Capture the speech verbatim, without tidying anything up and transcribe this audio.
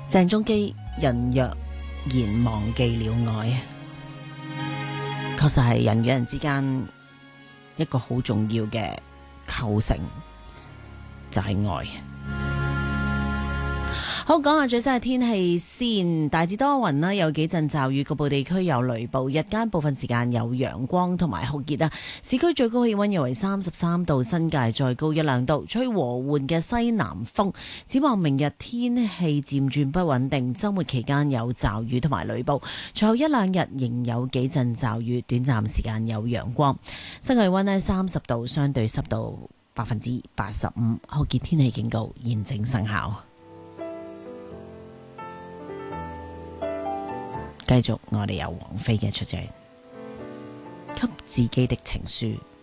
鄭中基人若然忘記了愛，確實係人與人之間一個好重要嘅構成，就係愛。好，講下最新嘅天氣先，大致多雲啦，有幾陣驟雨，局部地區有雷暴，日間部分時間有陽光同埋酷熱啊。市區最高氣溫約為三十三度，新界再高一兩度，吹和緩嘅西南風。展望明日天氣漸轉不穩定，周末期間有驟雨同埋雷暴，隨後一兩日仍有幾陣驟雨，短暫時間有陽光。室外溫呢三十度，相對濕度百分之八十五，酷熱天氣警告現正生效。繼續，我哋有王菲嘅出場，給自己的情書。